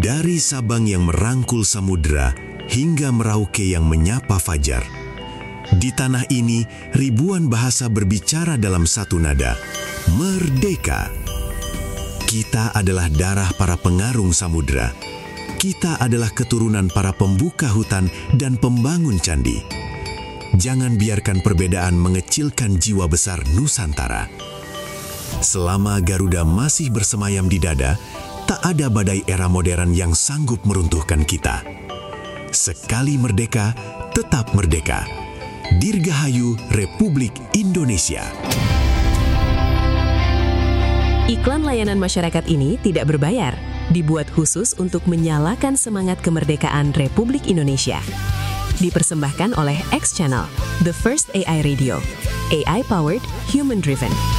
Dari Sabang yang merangkul samudera hingga Merauke yang menyapa fajar. Di tanah ini, ribuan bahasa berbicara dalam satu nada. Merdeka! Kita adalah darah para pengarung samudera. Kita adalah keturunan para pembuka hutan dan pembangun candi. Jangan biarkan perbedaan mengecilkan jiwa besar Nusantara. Selama Garuda masih bersemayam di dada, tak ada badai era modern yang sanggup meruntuhkan kita. Sekali merdeka, tetap merdeka. Dirgahayu Republik Indonesia. Iklan layanan masyarakat ini tidak berbayar, dibuat khusus untuk menyalakan semangat kemerdekaan Republik Indonesia. Dipersembahkan oleh X Channel, the first AI radio, AI powered, human driven.